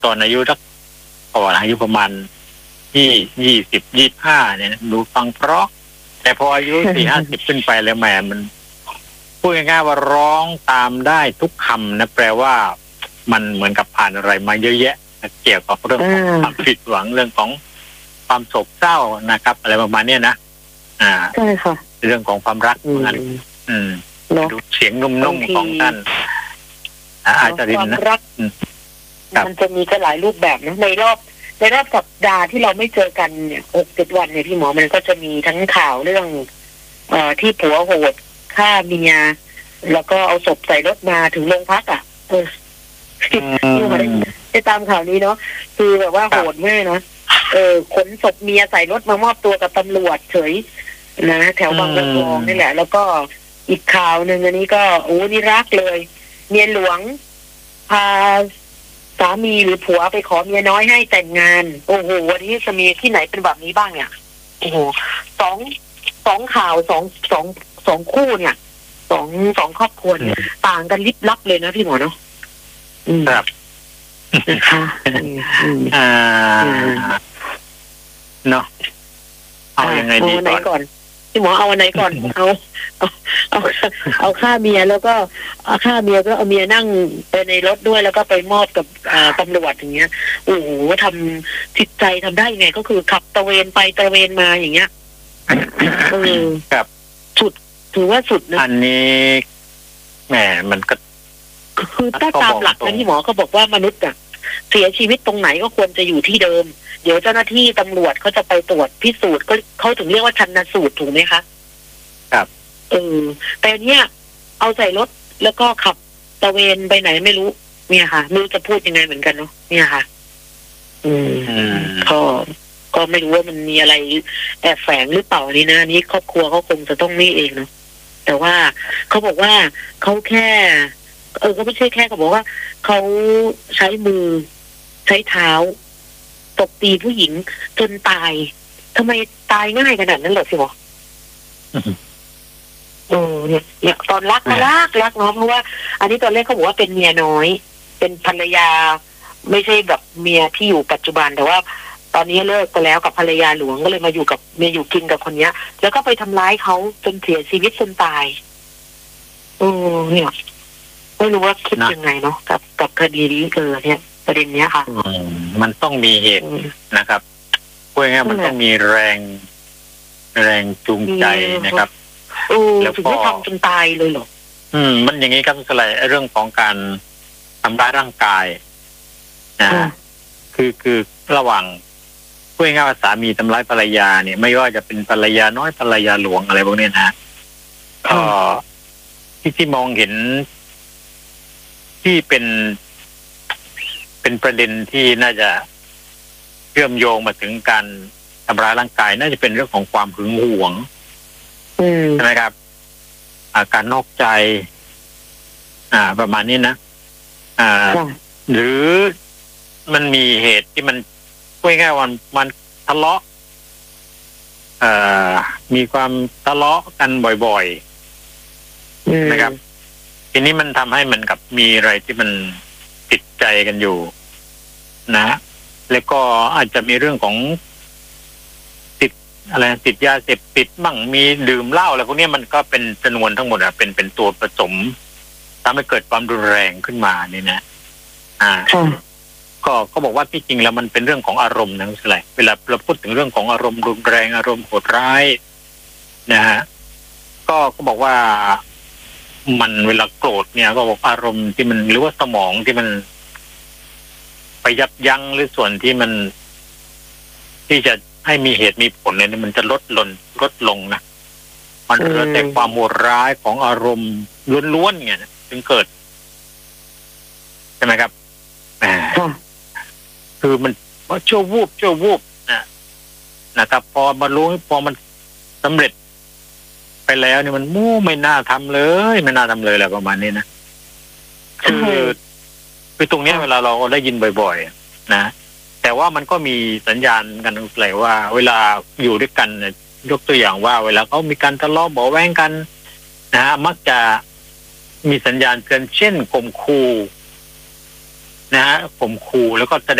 ตอนอายุสักก่อนอายุประมาณ20-25เนี่ยดูฟังเพราะแต่พออายุ40-50ขึ้นไปแล้วแหมมันพูดง่ายๆว่าร้องตามได้ทุกคำนะแปลว่ามันเหมือนกับผ่านอะไรมาเยอะแยะเกี่ยวกับเรื่องของความผิดหวังเรื่องของความโศกเศร้านะครับอะไรประมาณนี้นะใช่ค่ะเรื่องของความรักนั่นดูเสียงนุ่มๆของท่านอาจารย์รินนะรักมันจะมีก็หลายรูปแบบนะในรอบสัปดาห์ที่เราไม่เจอกันเนี่ย6-7 วันเนี่ยพี่หมอมันก็จะมีทั้งข่าวเรื่องที่ผัวโหดฆ่าเมียแล้วก็เอาศพใส่รถมาถึงโรงพักพี่หมอได้ตามข่าวนี้เนาะคือแบบว่าโหดมากนะขนศพเมียใส่รถมามอบตัวกับตำรวจเฉยนะแถวบางบัวทองนี่แหละแล้วก็อีกข่าวหนึ่งอันนี้ก็นี่รักเลยเมียหลวงพาสามีหรือผัวไปขอเมียน้อยให้แต่งงานโอ้โหวันนี้จะมีที่ไหนเป็นแบบนี้บ้างเนี่ยโอ้โหสองข่าวสองคู่เนี่ยสองครอบครัวเนี่ยต่างกันลิบลับเลยนะพี่หมอเนาะครับนะคะเนาะเอายังไงดีก่อนพี่หมอเอาวันไหนก่อนเอาฆ่าเมียแล้วก็ฆ่าเมียก็เอาเมียนั่งไปในรถด้วยแล้วก็ไปมอบกับตำรวจอย่างเงี้ยโอ้โหทำจิตใจทำได้ยังไงก็คือขับตระเวนไปตระเวนมาอย่างเงี้ยครับสุดถือว่าสุดนะอันนี้แหมมันก็คือถ้าตามหลักนะพี่หมอเขาบอกว่ามนุษย์อะเสียชีวิตตรงไหนก็ควรจะอยู่ที่เดิมเดี๋ยวเจ้าหน้าที่ตำรวจเขาจะไปตรวจพิสูจน์ก็เขาถึงเรียกว่าชันสูตรถูกไหมคะครับแต่เนี้ยเอาใส่รถแล้วก็ขับตระเวนไปไหนไม่รู้เนี่ยค่ะไม่รู้จะพูดยังไงเหมือนกันเนาะเนี่ยค่ะก็ไม่รู้ว่ามันมีอะไรแอบแฝงหรือเปล่านี่นะนี่ครอบครัวเขาคงจะต้องนี่เองเนาะแต่ว่าเขาบอกว่าเขาแค่ก็ไม่ใช่แค่เขาบอกว่าเขาใช้มือใช้เท้าตบตีผู้หญิงจนตายทำไมตายง่ายขนาดนั้นเหรอพี่หมอเนี่ยตอนรักเนาะเพราะว่าอันนี้ตอนแรกเขาบอกว่าเป็นเมียน้อยเป็นภรรยาไม่ใช่แบบเมียที่อยู่ปัจจุบันแต่ว่าตอนนี้เลิกไปแล้วกับภรรยาหลวงก็เลยมาอยู่กับเมียอยู่กินกับคนเนี้ยแล้วก็ไปทำร้ายเขาจนเสียชีวิตจนตายเนี่ยไม่รู้ว่าคิดยังไงเนาะกับคดีนี้เนี่ยประเด็นเนี้ยค่ะมันต้องมีเหตุนะครับพูดง่ายๆมันต้องมีแรงจูงใจนะครับแล้วก็ทำจนตายเลยเหรอมันอย่างนี้ครับสไลด์เรื่องของการทำร้ายร่างกายนะคือระหว่างพูดง่ายๆว่าสามีทำร้ายภรรยาเนี่ยไม่ว่าจะเป็นภรรยาน้อยภรรยาหลวงอะไรพวกนี้นะก็ที่มองเห็นที่เป็นประเด็นที่น่าจะเชื่อมโยงมาถึงการทำร้ายร่างกายน่าจะเป็นเรื่องของความหึงหวงใช่ไหมครับการนอกใจประมาณนี้นะหรือมันมีเหตุที่มันพูดง่ายๆว่ามันทะเลาะมีความทะเลาะกันบ่อยๆนะครับทีนี้มันทำให้มันกับมีอะไรที่มันติดใจกันอยู่นะแล้วก็อาจจะมีเรื่องของติดยาเสพติดบ้างมีดื่มเหล้าอะไรพวกนี้มันก็เป็นจำนวนทั้งหมดเป็นตัวผสมทำให้เกิดความรุนแรงขึ้นมานี่นะก็บอกว่าที่จริงแล้วมันเป็นเรื่องของอารมณ์นะสิเวลาเราพูดถึงเรื่องของอารมณ์รุนแรงอารมณ์โหดร้ายนะฮะก็บอกว่ามันเวลาโกรธเนี่ยก็บอกอารมณ์ที่มันหรือว่าสมองที่มันไปยับยั้งหรือส่วนที่มันที่จะให้มีเหตุมีผลเนี่ยมันจะลดลงนะมันเหลือแต่ความโหดร้ายของอารมณ์ล้วนๆเนี่ยถึงเกิดใช่ไหมครับคือมันชั่ววูบนะครับพอมารู้พอมันสำเร็จไปแล้วเนี่ยมันไม่น่าทำเลยอะไรประมาณนี้นะคือตรงนี้เวลาเราได้ยินบ่อยๆนะแต่ว่ามันก็มีสัญญาณกันเลยว่าเวลาอยู่ด้วยกันยกตัวอย่างว่าเวลาเขามีการทะเลาะเบาะแว้งกันนะมักจะมีสัญญาณเตือนเช่นข่มขู่นะฮะข่มขู่แล้วก็แสดง